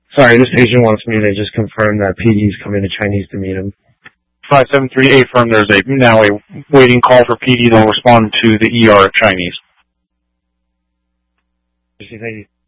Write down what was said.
Sorry, this agent wants me to just confirm that PD's coming to Chinese to meet him. 573 affirm there's now a waiting call for PD. They'll respond to the ER at Chinese. Thank you.